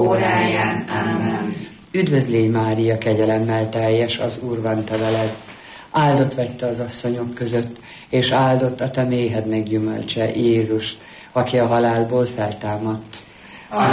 óráján. Amen. Üdvözlégy Mária, kegyelemmel teljes, az Úr van te veled. Áldott vagy te az asszonyok között, és áldott a te méhednek gyümölcse, Jézus, aki a halálból feltámadt.